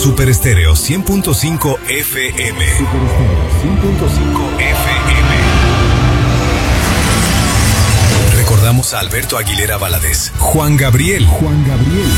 Super Estéreo 100.5 FM. Super Estéreo 100.5 FM. Recordamos a Alberto Aguilera Valadez, Juan Gabriel,